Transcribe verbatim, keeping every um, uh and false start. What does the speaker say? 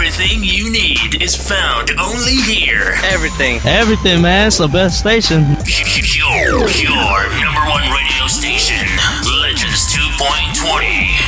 Everything you need is found only here. Everything. Everything, man. It's the best station. Your, your number one radio station, Legends two point twenty.